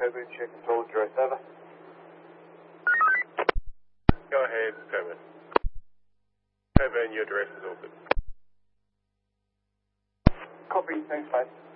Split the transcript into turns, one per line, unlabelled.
Coburn, check control, address over.
Go ahead, Coburn. Coburn, your address is all good.
Copy, thanks, mate.